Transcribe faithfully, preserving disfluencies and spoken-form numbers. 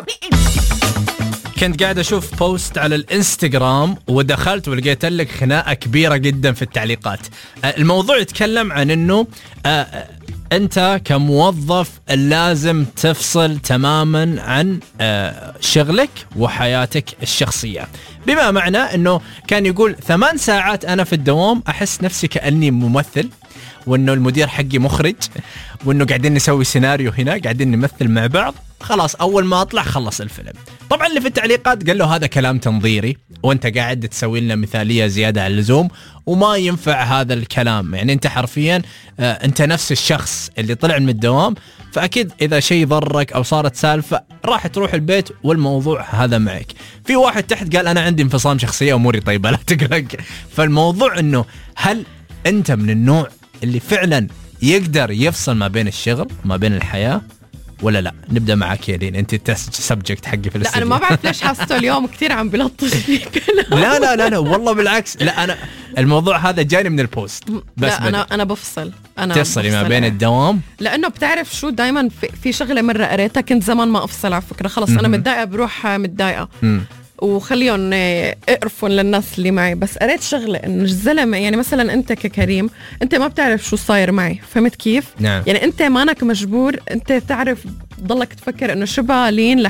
كنت قاعد أشوف بوست على الإنستغرام ودخلت ولقيت لك خناقة كبيرة جدا في التعليقات. الموضوع يتكلم عن أنه أنت كموظف لازم تفصل تماما عن شغلك وحياتك الشخصية، بما معنى أنه كان يقول ثمان ساعات أنا في الدوام أحس نفسي كأني ممثل، وأنه المدير حقي مخرج، وأنه قاعدين نسوي سيناريو هنا، قاعدين نمثل مع بعض، خلاص أول ما أطلع خلص الفيلم. طبعا اللي في التعليقات قال له هذا كلام تنظيري وأنت قاعد تسوي لنا مثالية زيادة عن اللزوم وما ينفع هذا الكلام، يعني أنت حرفيا آه أنت نفس الشخص اللي طلع من الدوام، فأكيد إذا شيء ضرك أو صارت سالفة راح تروح البيت والموضوع هذا معك. في واحد تحت قال أنا عندي انفصام شخصية أموري طيبة لا تقلق. فالموضوع أنه هل أنت من النوع اللي فعلا يقدر يفصل ما بين الشغل وما بين الحياة ولا لا؟ نبدأ معك يا لين، أنت التست سبجكت حقي في الاستديو. لا أنا ما بعرف ليش حاسته اليوم كتير عم بلطش فيك. لا لا لا لا والله بالعكس، لا أنا الموضوع هذا جاني من البوست بس. لا أنا أنا بفصل، أنا تفصلي ما بين الدوام، لأنه بتعرف شو دايما في, في شغلة مرة قريتها كنت زمان ما أفصل على فكرة، خلص أنا متضايقة بروح متضايقة وخليهم اقرفوا للناس اللي معي، بس قريت شغلة إنه الزلمة يعني مثلا أنت ككريم أنت ما بتعرف شو صاير معي، فهمت كيف؟ نعم. يعني أنت مانك مجبور أنت تعرف ضلك تفكر إنه شبه لين